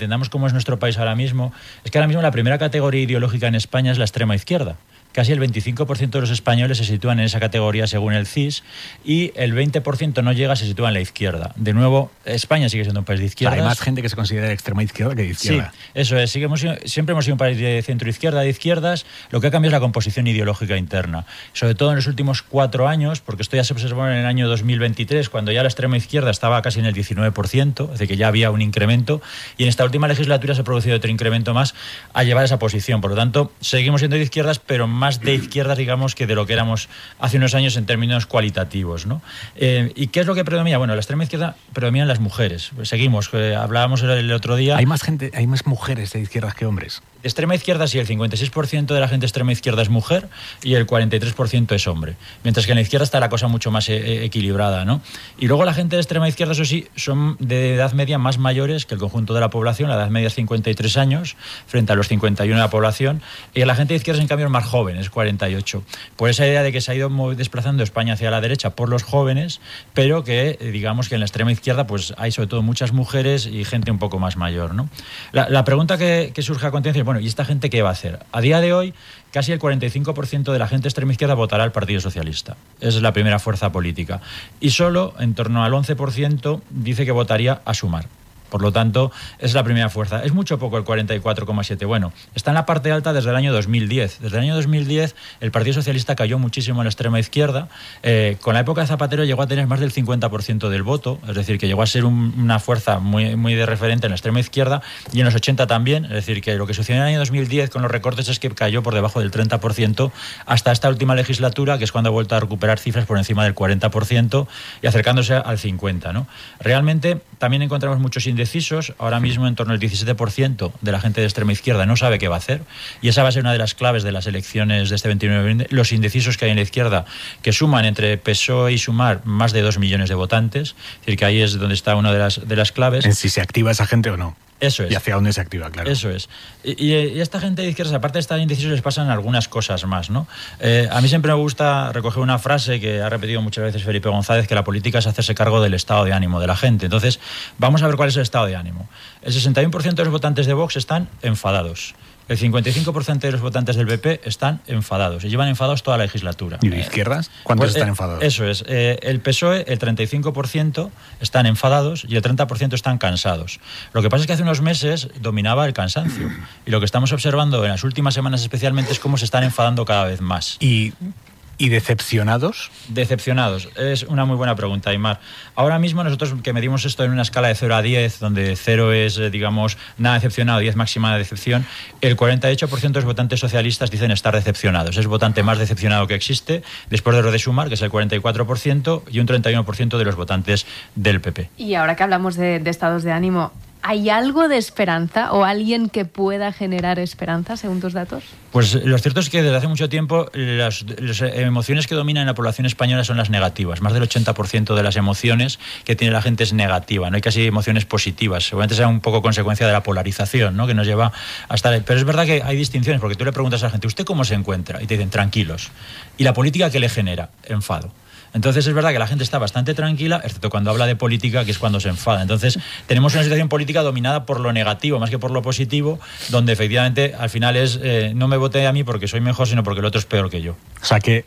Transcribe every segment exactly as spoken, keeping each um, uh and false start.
Entendamos cómo es nuestro país ahora mismo, es que ahora mismo la primera categoría ideológica en España es la extrema izquierda. Casi el veinticinco por ciento de los españoles se sitúan en esa categoría según el C I S y el veinte por ciento no llega, se sitúa en la izquierda. De nuevo, España sigue siendo un país de izquierdas. Hay más gente que se considera de extrema izquierda que de izquierda. Sí, eso es. Sí, hemos sido, siempre hemos sido un país de centro-izquierda, de izquierdas. Lo que ha cambiado es la composición ideológica interna. Sobre todo en los últimos cuatro años, porque esto ya se observó en el año dos mil veintitrés, cuando ya la extrema izquierda estaba casi en el diecinueve por ciento, es decir, que ya había un incremento, y en esta última legislatura se ha producido otro incremento más a llevar esa posición. Por lo tanto, seguimos siendo de izquierdas, pero más de izquierdas, digamos, que de lo que éramos hace unos años en términos cualitativos, ¿no? Eh, ¿Y qué es lo que predomina? Bueno, la extrema izquierda predominan las mujeres. Pues seguimos, eh, hablábamos el, el otro día. Hay más gente, hay más mujeres de izquierdas que hombres. De extrema izquierda sí, el cincuenta y seis por ciento de la gente de extrema izquierda es mujer y el cuarenta y tres por ciento es hombre. Mientras que en la izquierda está la cosa mucho más eh, equilibrada, ¿no? Y luego la gente de extrema izquierda, eso sí, son de edad media más mayores que el conjunto de la población. La edad media es cincuenta y tres años frente a los cincuenta y uno de la población. Y la gente de izquierda, en cambio, es más joven, es cuarenta y ocho. Por esa idea de que se ha ido desplazando España hacia la derecha por los jóvenes, pero que digamos que en la extrema izquierda pues hay sobre todo muchas mujeres y gente un poco más mayor, ¿no? La, la pregunta que, que surge a continuación es, bueno, ¿y esta gente qué va a hacer? A día de hoy, casi el cuarenta y cinco por ciento de la gente extrema izquierda votará al Partido Socialista. Esa es la primera fuerza política. Y solo en torno al once por ciento dice que votaría a Sumar. Por lo tanto, es la primera fuerza. Es mucho poco el cuarenta y cuatro coma siete. Bueno, está en la parte alta desde el año dos mil diez. Desde el año dos mil diez el Partido Socialista cayó muchísimo en la extrema izquierda. Eh, con la época de Zapatero llegó a tener más del cincuenta por ciento del voto, es decir, que llegó a ser un, una fuerza muy, muy de referente en la extrema izquierda, y en los ochenta también. Es decir, que lo que sucedió en el año dos mil diez con los recortes es que cayó por debajo del treinta por ciento hasta esta última legislatura, que es cuando ha vuelto a recuperar cifras por encima del cuarenta por ciento y acercándose al cincuenta por ciento, ¿no? Realmente también encontramos muchos indecisos. Ahora mismo en torno al diecisiete por ciento de la gente de extrema izquierda no sabe qué va a hacer, y esa va a ser una de las claves de las elecciones de este veintinueve de noviembre. Los indecisos que hay en la izquierda, que suman entre P S O E y Sumar más de dos millones de votantes, es decir, que ahí es donde está una de las, de las claves. En si se activa esa gente o no. Eso es. Y hacia dónde se activa, claro. Eso es. Y, y a esta gente de izquierdas, aparte de estar indecisos, les pasan algunas cosas más, ¿no? Eh, a mí siempre me gusta recoger una frase que ha repetido muchas veces Felipe González, que la política es hacerse cargo del estado de ánimo de la gente. Entonces, vamos a ver cuál es el estado de ánimo. El sesenta y uno por ciento de los votantes de Vox están enfadados. El cincuenta y cinco por ciento de los votantes del P P están enfadados y llevan enfadados toda la legislatura. ¿Y de izquierdas? ¿Cuántos pues, están eh, enfadados? Eso es. Eh, el P S O E, el treinta y cinco por ciento están enfadados y el treinta por ciento están cansados. Lo que pasa es que hace unos meses dominaba el cansancio, y lo que estamos observando en las últimas semanas especialmente es cómo se están enfadando cada vez más. Y... ¿Y decepcionados? Decepcionados. Es una muy buena pregunta, Aymar. Ahora mismo nosotros que medimos esto en una escala de cero a diez, donde cero es, digamos, nada decepcionado, diez máxima de decepción, el cuarenta y ocho por ciento de los votantes socialistas dicen estar decepcionados. Es el votante más decepcionado que existe, después de lo de Sumar, que es el cuarenta y cuatro por ciento, y un treinta y uno por ciento de los votantes del P P. Y ahora que hablamos de, de estados de ánimo, ¿hay algo de esperanza o alguien que pueda generar esperanza, según tus datos? Pues lo cierto es que desde hace mucho tiempo las, las emociones que dominan en la población española son las negativas. Más del ochenta por ciento de las emociones que tiene la gente es negativa. No hay casi emociones positivas. Seguramente sea un poco consecuencia de la polarización, ¿no?, que nos lleva a estar... Pero es verdad que hay distinciones, porque tú le preguntas a la gente, ¿usted cómo se encuentra? Y te dicen, tranquilos. ¿Y la política qué le genera? Enfado. Entonces es verdad que la gente está bastante tranquila, excepto cuando habla de política, que es cuando se enfada. Entonces tenemos una situación política dominada por lo negativo más que por lo positivo, donde efectivamente al final es eh, no me vote a mí porque soy mejor, sino porque el otro es peor que yo. O sea que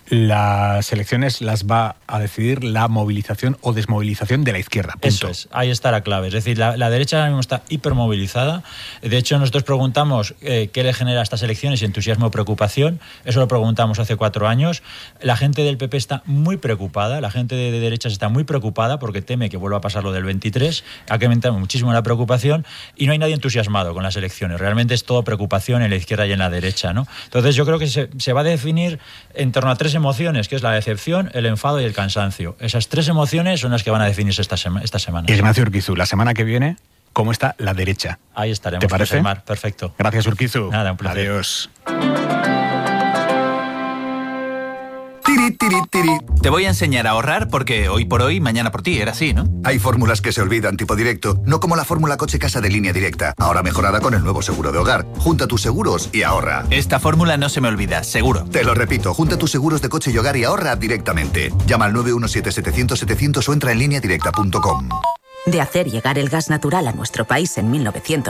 las elecciones las va a decidir la movilización o desmovilización de la izquierda. Punto. Eso es, ahí está la clave. Es decir, la, la derecha ahora mismo está hipermovilizada. De hecho, nosotros preguntamos eh, qué le genera a estas elecciones, entusiasmo o preocupación. Eso lo preguntamos hace cuatro años. La gente del P P está muy preocupada, la gente de, de derechas está muy preocupada porque teme que vuelva a pasar lo del veintitrés. Ha aumentado muchísimo la preocupación y no hay nadie entusiasmado con las elecciones. Realmente es todo preocupación en la izquierda y en la derecha, ¿no? Entonces yo creo que se, se va a definir en torno a tres emociones, que es la decepción, el enfado y el cansancio. Esas tres emociones son las que van a definirse esta, sema, esta semana. Ignacio Urquizu, la semana que viene, ¿cómo está la derecha? Ahí estaremos. ¿Te parece? Aymar. Perfecto. Gracias, Urquizu. Nada, un placer. Adiós. Tiri, tiri, tiri. Te voy a enseñar a ahorrar porque hoy por hoy, mañana por ti, era así, ¿no? Hay fórmulas que se olvidan, tipo directo, no como la fórmula coche-casa de Línea Directa, ahora mejorada con el nuevo seguro de hogar. Junta tus seguros y ahorra. Esta fórmula no se me olvida, seguro. Te lo repito, junta tus seguros de coche y hogar y ahorra directamente. Llama al nueve uno siete, setecientos, setecientos o entra en línea directa punto com. de hacer llegar el gas natural a nuestro país en mil novecientos